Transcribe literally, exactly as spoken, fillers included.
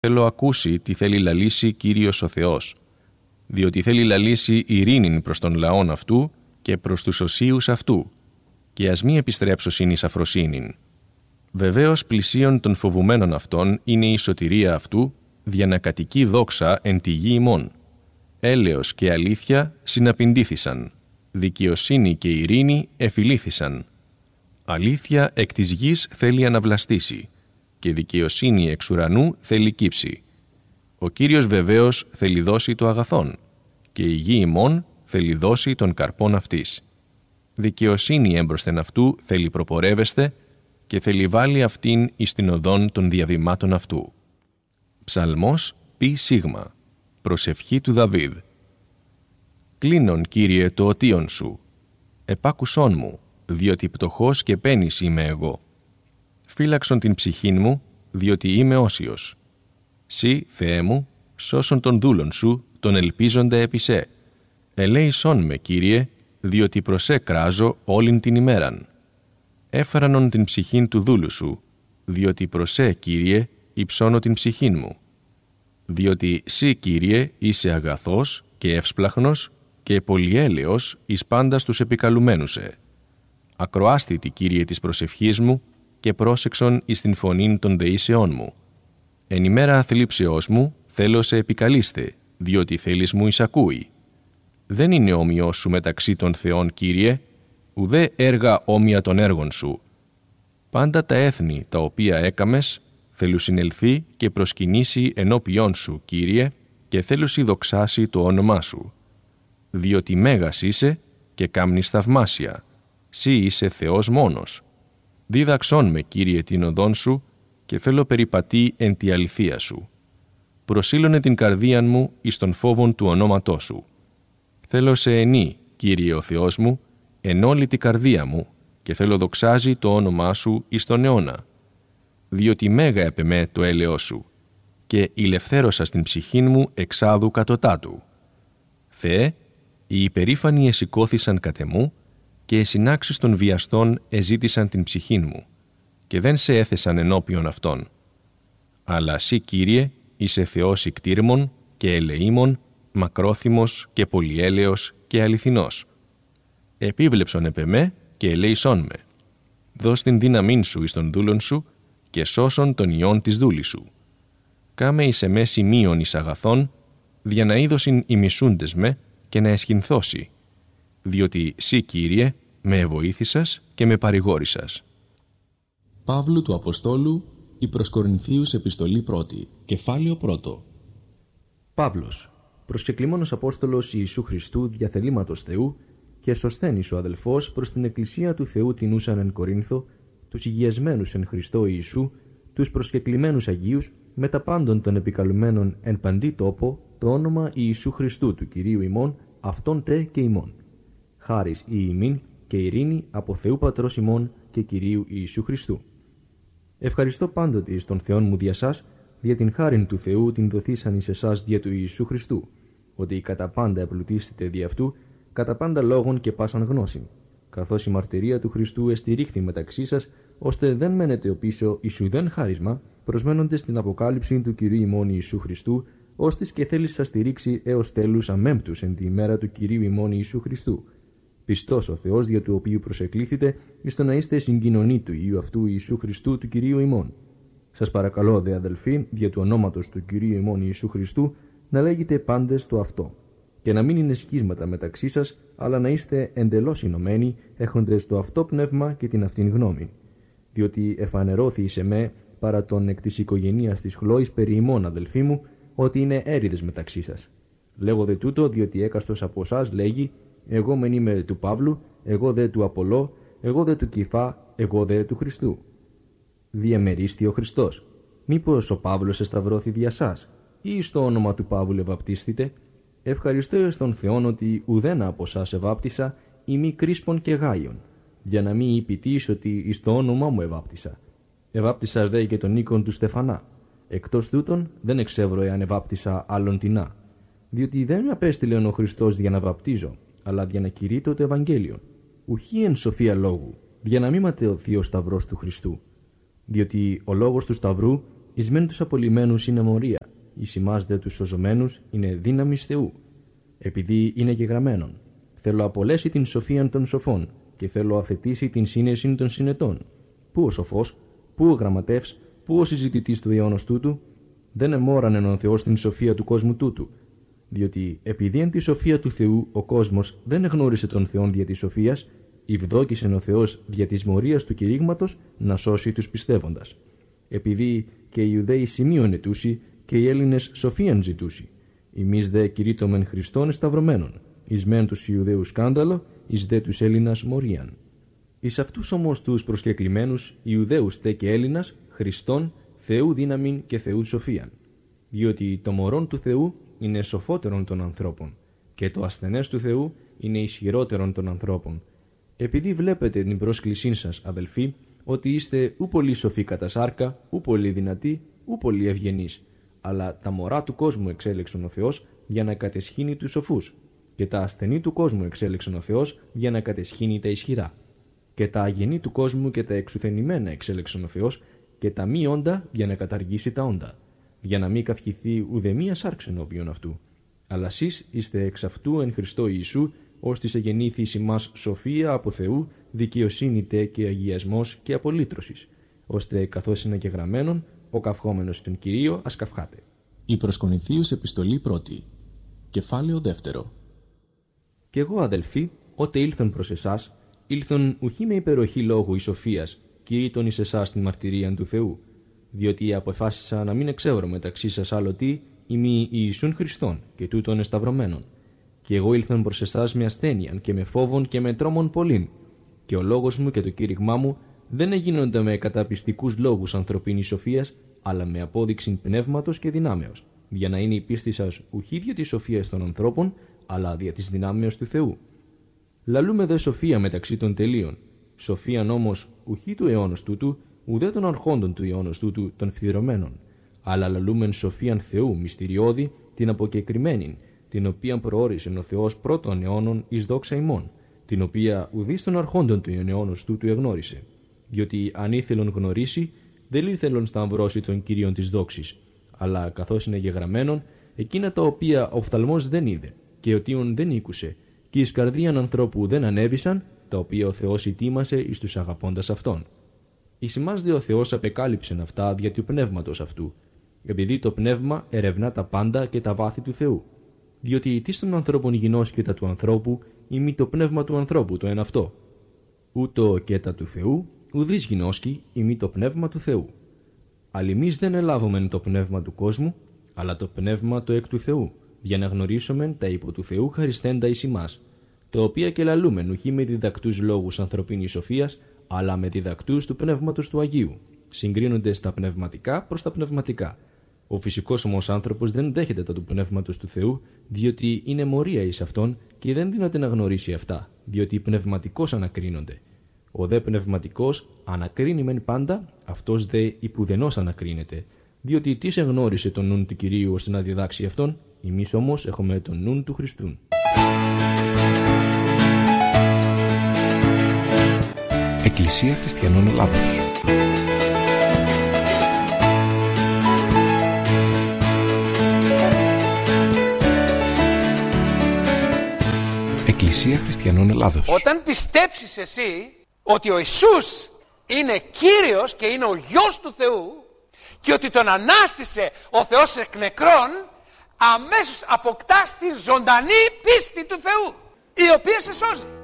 θέλω ακούσει τι θέλει λαλήσει Κύριος ο Θεός, διότι θέλει λαλήσει ειρήνην προς τον λαόν αυτού και προς τους οσίους αυτού, και ας μη επιστρέψωσιν εις αφροσύνην. Βεβαίως πλησίον των φοβουμένων αυτών είναι η σωτηρία αυτού, δια να κατοικεί δόξα εν τη γη ημών. Έλεος και αλήθεια συναπηντήθησαν, δικαιοσύνη και ειρήνη εφιλήθησαν. Αλήθεια εκ της γης θέλει αναβλαστήσει, και δικαιοσύνη εξ ουρανού θέλει κύψει. Ο Κύριος βεβαίως θέλει δώσει το αγαθόν, και η γη ημών θέλει δώσει των καρπών αυτής. Δικαιοσύνη έμπροσθεν αυτού θέλει προπορεύεστε, και θέλει βάλει αυτήν εις την οδόν των διαβημάτων αυτού. Ψαλμός πι σίγμα. Προσευχή του Δαβίδ. Κλίνον, Κύριε, το οτίον σου. Επάκουσόν μου, διότι πτωχός και πένης είμαι εγώ. Φύλαξον την ψυχήν μου, διότι είμαι όσιος. Συ, Θεέ μου, σώσον τον δούλον σου, τον ελπίζονται επί σε. Ελέησόν με, Κύριε, διότι προς σε κράζω όλην την ημέραν. Έφρανον την ψυχήν του δούλου σου, διότι προς σε, Κύριε, υψώνω την ψυχήν μου. Διότι σύ, Κύριε, είσαι αγαθός και εύσπλαχνος και πολυέλεος εις πάντας τους επικαλουμένους σε. Ακροάστητη, Κύριε, της προσευχής μου και πρόσεξον εις την φωνήν των δεήσεών μου. Εν ημέρα θλίψεώς μου θέλω σε επικαλείστε, διότι θέλεις μου εισακούει. Δεν είναι όμοιός σου μεταξύ των θεών, Κύριε, ουδέ έργα όμοια των έργων σου. Πάντα τα έθνη τα οποία έκαμες θέλουν συνελθεί και προσκυνήσει ενώπιόν σου, Κύριε, και θέλουν δοξάσει το όνομά σου. Διότι μέγας είσαι και κάμνεις θαυμάσια, σύ είσαι Θεός μόνος. Δίδαξόν με, Κύριε, την οδόν σου και θέλω περιπατεί εν τη αληθεία σου. Προσήλωνε την καρδίαν μου εις τον φόβον του ονόματός σου. Θέλω σε ενή, Κύριε ο Θεός μου, εν όλη τη καρδία μου, και θέλω δοξάζει το όνομά σου εις τον αιώνα. Διότι μέγα επ' εμέ το έλεος σου, και ηλευθέρωσα στην ψυχήν μου εξάδου κατωτάτου. Θεέ, οι υπερήφανοι εσηκώθησαν κατ' εμού, και οι συνάξεις των βιαστών εζήτησαν την ψυχήν μου, και δεν σε έθεσαν ενώπιον αυτών. Αλλά σύ, Κύριε, είσαι Θεός ικτήρμων και ελεήμων, μακρόθυμος και πολυέλεος και αληθινός. Επίβλεψον επ' εμέ και ελέησόν με. Δώσ' την δύναμήν σου εις τον δούλον σου και σώσον τον ιόν της δούλης σου. Κάμε εις εμέ σημείων εις αγαθών, δια να είδωσιν οι μισούντες με και να εσχυνθώσει. Διότι σύ, Κύριε, με εβοήθησας και με παρηγόρησας. Παύλου του Αποστόλου, η προς Κορινθίους επιστολή πρώτη, κεφάλαιο πρώτο. Παύλος, προσκεκλήμονος Απόστολος Ιησού Χριστού διαθελήματος Θεού, και Σωσθένης ο αδελφός προς την Εκκλησία του Θεού τινούσαν εν Κορίνθο, τους υγιασμένους εν Χριστώ Ιησού, τους προσκεκλημένους Αγίους, με τα πάντων των επικαλουμένων εν παντή τόπο, το όνομα Ιησού Χριστού του Κυρίου ημών, αυτόν τε και ημών. Χάρις ή ημίν και ειρήνη από Θεού Πατρός ημών και Κυρίου Ιησού Χριστού. Ευχαριστώ πάντοτε εις τον Θεόν μου δια σας, δια την χάριν του Θεού την δοθήσαν εις εσάς δια του Ιησού Χριστού, ότι κατά πάντα επλουτίστητε δι' αυτού, κατά πάντα λόγων και πάσαν γνώσιν, καθώς η μαρτυρία του Χριστού εστηρίχθη μεταξύ σας, ώστε δεν μένετε ο πίσω εις ουδέν χάρισμα, προσμένοντες την αποκάλυψη του Κυρίου ημών Ιησού Χριστού, ώστις και θέλει σας στηρίξει έως τέλους αμέμπτους εν τη ημέρα του Κυρίου ημών Ιησού Χριστού. Πιστός ο Θεός, δια του οποίου προσεκλήθητε, εις το να είστε συγκοινωνοί του Υιού αυτού Ιησού Χριστού του Κυρίου ημών. Σας παρακαλώ, δε αδελφοί, δια του ονόματος του Κυρίου ημών Ιησού Χριστού, να λέγετε πάντες το αυτό. Και να μην είναι σχίσματα μεταξύ σας, αλλά να είστε εντελώς ενωμένοι, έχοντες το αυτό πνεύμα και την αυτήν γνώμη. Διότι εφανερώθη εις εμέ, παρά τον εκ της οικογενείας της Χλώης περί ημών, αδελφοί μου, ότι είναι έρηδες μεταξύ σας. Λέγω δε τούτο, διότι έκαστος από εσάς λέγει: εγώ μεν είμαι του Παύλου, εγώ δε του Απολώ, εγώ δε του Κηφά, εγώ δε του Χριστού. Διεμερίστη ο Χριστός. Μήπως ο Παύλος εσταυρώθη δια σας, ή στο όνομα του Παύλου ευαπτίστητε? Ευχαριστώ εις τον Θεόν ότι ουδένα από σας ευάπτισα, ή μη Κρίσπον και Γάιον, για να μην υπητείς ότι εις το όνομα μου ευάπτισα. Ευάπτισα δε και τον οίκον του Στεφανά. Εκτός τούτων δεν εξεύρω εάν ευάπτισα άλλον τινά. Διότι δεν με απέστειλε ο Χριστός για να βαπτίζω, αλλά για να κηρύττω το Ευαγγέλιο. Ουχή εν σοφία λόγου, για να μην ματαιωθεί ο σταυρός του Χριστού. Διότι ο λόγος του σταυρού εις μεν τους απολυμμένους είναι μορία, εις ημάς δε τους σωζομένους είναι δύναμις Θεού. Επειδή είναι γεγραμμένον, θέλω απολέσει την σοφίαν των σοφών και θέλω αθετήσει την σύνεση των συνετών. Πού ο σοφός, πού ο γραμματεύς, πού ο συζητητής του αιώνος τούτου, δεν εμόρανε ο Θεός την σοφία του κόσμου τούτου. Διότι επειδή εν τη σοφία του Θεού ο κόσμος δεν εγνώρισε τον Θεόν δια της σοφίας, ευδόκησε ο Θεός δια της μορίας του κηρύγματος να σώσει τους πιστεύοντας. Επειδή και οι Ιουδαίοι σημείων ετούσι και οι Έλληνες σοφίαν ζητούσι. Εμείς δε κηρύττωμεν Χριστόν εσταυρωμένον, εις μεν τους Ιουδαίους σκάνδαλο, εις δε τους Έλληνας μορίαν. Εις αυτούς όμως τους προσκεκλημένους Ιουδαίους δε και Έλληνας Χριστόν Θεού δύναμην και Θεού σοφίαν. Διότι το μωρόν του Θεού είναι σοφότερον των ανθρώπων και το ασθενές του Θεού είναι ισχυρότερον των ανθρώπων. Επειδή βλέπετε την πρόσκλησή σας, αδελφοί, ότι είστε ου πολύ σοφοί κατά σάρκα, ου πολύ δυνατοί, ου πολύ ευγενείς, αλλά τα μωρά του κόσμου εξέλεξον ο Θεός για να κατεσχύνει τους σοφούς, και τα ασθενή του κόσμου εξέλεξον ο Θεός για να κατεσχύνει τα ισχυρά. Και τα αγενή του κόσμου και τα εξουθενημένα εξέλεξον ο Θεός, και τα μη όντα για να καταργήσει τα όντα, για να μην καυχηθεί ουδεμία σάρξ ενώπιον αυτού. Αλλά σεις είστε εξ αυτού εν Χριστώ Ιησού, ώστις εγεννήθη εις ημάς σοφία από Θεού, δικαιοσύνη τε και αγιασμός και απολύτρωσης, ώστε καθώς είναι και γραμμένον, ο καυχόμενος στον Κυρίο ας καυχάται. Η προς Κορινθίους επιστολή πρώτη, κεφάλαιο δεύτερο. Κι εγώ, αδελφοί, ότε ήλθον προς εσάς, ήλθον ουχή με υπεροχή λόγου εις σοφίας, κηρύττων εις εσάς την μαρτυρίαν του Θεού, διότι αποφάσισα να μην εξεύρω μεταξύ σας άλλο τι, ημί Ιησούν Χριστόν και τούτων εσταυρωμένων. Και εγώ ήλθον προς εσάς με ασθένειαν και με φόβον και με τρόμον πολλήν. Και ο λόγος μου και το κήρυγμά μου δεν έγινονται με καταπιστικούς λόγους ανθρωπίνης σοφίας, αλλά με απόδειξη πνεύματος και δυνάμεως, για να είναι η πίστη σας ουχή δια της σοφίας των ανθρώπων, αλλά δια της δυνάμεως του Θεού. Λαλούμε δε σοφία μεταξύ των τελείων, σοφίαν όμως ουχή του αιώνος τούτου, ουδέ των αρχόντων του αιώνος τούτου των φθηρωμένων, αλλά λαλούμεν σοφίαν Θεού μυστηριώδη, την αποκεκριμένην, την οποία προόρισε ο Θεός πρώτων αιώνων εις δόξα ημών, την οποία ουδείς των αρχόντων του αιώνος τούτου εγνώρισε. Διότι αν ήθελον γνωρίσει, δεν ήθελον σταυρώσει των Κυρίων της δόξης, αλλά καθώς είναι γεγραμμένον, εκείνα τα οποία ο οφθαλμός δεν είδε, και ο τύων δεν ήκουσε, και εις καρδίαν ανθρώπου δεν ανέβησαν, τα οποία ο Θεός ετοίμασε εις τους αγαπώντας αυτόν. Εις ημάς δε ο Θεός απεκάλυψεν αυτά δια του πνεύματος αυτού, επειδή το πνεύμα ερευνά τα πάντα και τα βάθη του Θεού. Διότι τι των ανθρώπων γινώσκει τα του ανθρώπου, ή μη το πνεύμα του ανθρώπου το εν αυτό. Ούτω και τα του Θεού, ουδείς γινώσκει, ή μη το πνεύμα του Θεού. Αλλά εμείς δεν ελάβομεν το πνεύμα του κόσμου, αλλά το πνεύμα το εκ του Θεού, για να γνωρίσομεν τα υπό του Θεού χαριστέντα εις ημάς, τα οποία και λαλούμεν ουχή με διδακτούς λόγους ανθρωπίνης σοφίας, αλλά με διδακτούς του πνεύματος του Αγίου, συγκρίνοντες τα πνευματικά προς τα πνευματικά. Ο φυσικός όμως άνθρωπος δεν δέχεται τα του πνεύματος του Θεού, διότι είναι μορία εις αυτόν και δεν δύναται να γνωρίσει αυτά, διότι πνευματικός ανακρίνονται. Ο δε πνευματικός ανακρίνει μεν πάντα, αυτός δε υπουδενός ανακρίνεται, διότι τι σε γνώρισε τον νουν του Κυρίου ώστε να διδάξει αυτόν, εμείς όμως έχουμε τον νουν του Χριστούν. Εκκλησία Χριστιανών Ελλάδος. Εκκλησία Χριστιανών Ελλάδος. Όταν πιστέψεις εσύ ότι ο Ιησούς είναι Κύριος και είναι ο Υιός του Θεού και ότι τον ανάστησε ο Θεός εκ νεκρών, αμέσως αποκτάς την ζωντανή πίστη του Θεού, η οποία σε σώζει.